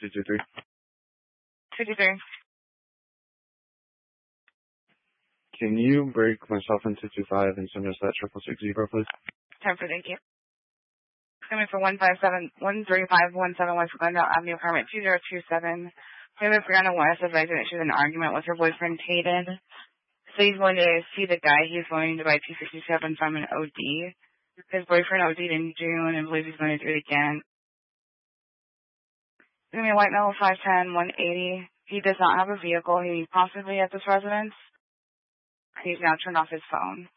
223. 223. Can you break myself in 225 and send us that 660, please? 10 for thank you. Coming for 13517 West Glendale Avenue, apartment 2027. Women Brianna West advising that she's in an argument with her boyfriend, Hayden. So he's going to see the guy he's going to buy 267 from an OD. His boyfriend OD'd in June and believes he's going to do it again. Give me a white metal 510, 180. He does not have a vehicle. He's possibly at this residence. He's now turned off his phone.